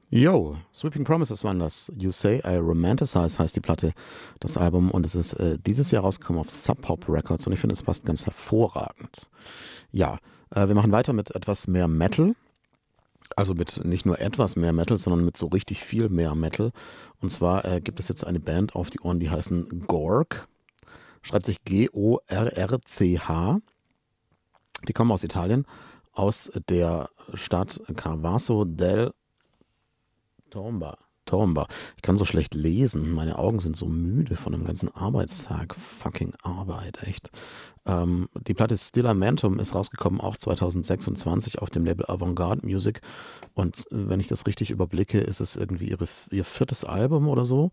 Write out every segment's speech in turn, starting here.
Yo, Sweeping Promises waren das. You Say I Romanticize heißt die Platte, das Album. Und es ist dieses Jahr rausgekommen auf Sub Pop Records. Und ich finde, es passt ganz hervorragend. Ja, wir machen weiter mit etwas mehr Metal. Also mit nicht nur etwas mehr Metal, sondern mit so richtig viel mehr Metal. Und zwar gibt es jetzt eine Band auf die Ohren, die heißen Gork. Schreibt sich Gorrch. Die kommen aus Italien, aus der Stadt Carvasso del Tomba. Ich kann so schlecht lesen. Meine Augen sind so müde von dem ganzen Arbeitstag. Fucking Arbeit, echt. Die Platte Stillamentum ist rausgekommen, auch 2026 auf dem Label Avantgarde Music. Und wenn ich das richtig überblicke, ist es irgendwie ihr viertes Album oder so.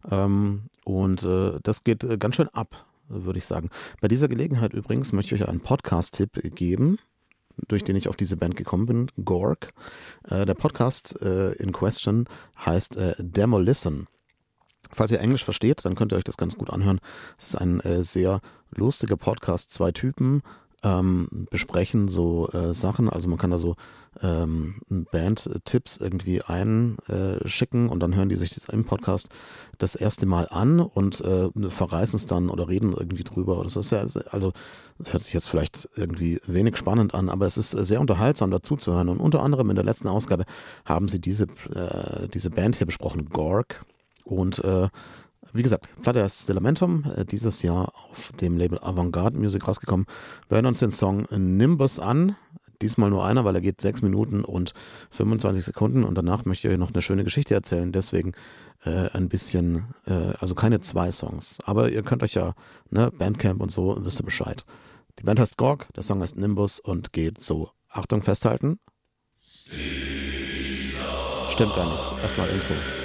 Das geht ganz schön ab, würde ich sagen. Bei dieser Gelegenheit übrigens möchte ich euch einen Podcast-Tipp geben, durch den ich auf diese Band gekommen bin, Gork. Der Podcast in question heißt Demolisten. Falls ihr Englisch versteht, dann könnt ihr euch das ganz gut anhören. Es ist ein sehr lustiger Podcast. Zwei Typen besprechen so Sachen. Also man kann da so Band-Tipps irgendwie einschicken und dann hören die sich das im Podcast das erste Mal an und verreißen es dann oder reden irgendwie drüber. Oder so. Also das hört sich jetzt vielleicht irgendwie wenig spannend an, aber es ist sehr unterhaltsam dazu zu hören. Und unter anderem in der letzten Ausgabe haben sie diese Band hier besprochen, Gork. Und wie gesagt, Platte heißt Stillamentum, dieses Jahr auf dem Label Avantgarde Music rausgekommen. Wir hören uns den Song Nimbus an. Diesmal nur einer, weil er geht 6 Minuten und 25 Sekunden und danach möchte ich euch noch eine schöne Geschichte erzählen. Deswegen ein bisschen, also keine 2 Songs. Aber ihr könnt euch ja, Bandcamp und so, wisst ihr Bescheid. Die Band heißt Gork, der Song heißt Nimbus und geht so. Achtung, festhalten. Stimmt gar nicht. Erstmal Intro.